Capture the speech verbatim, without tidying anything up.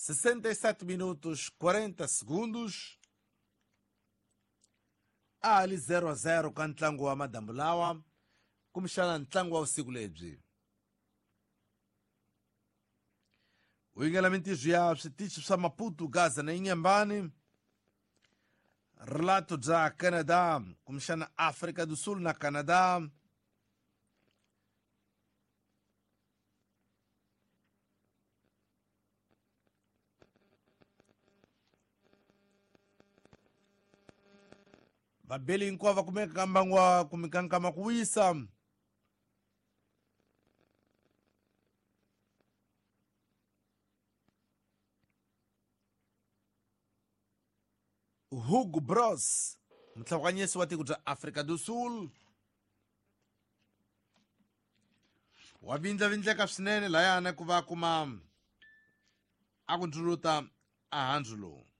sessenta e sete minutos quarenta segundos. Ali zero a zero ka ntlangu wa madambu lawa kumixana ntlangu wa vusiku lebyi. U yingela mintijo ya switichi swa Maputo, Gaza na Inhambane. Relato bya Canada kumixana África do Sul na Canada. Babeli hinkwavo kumekambangwa kumikankama kuwisa. Hugo Bros, mtlavukanyisi wa tiko bya África do Sul, wa vindlavindleka swinene layana ku va kuma a ku ndluluta a handle lowu.